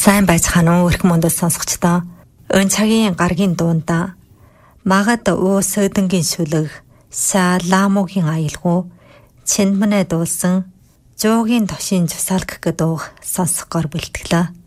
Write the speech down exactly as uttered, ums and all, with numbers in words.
Сайн байцгаана уу эрх мөндөд сонсогчдоо. Өн цагийн гаргийн дуунда магад өө сөдөнгийн шүлэг са ламогийн аялгуу чэндмэнэ дуулсан жуугийн тошин жусаалгах гэдүүх сонсохгоор бэлтгэлээ.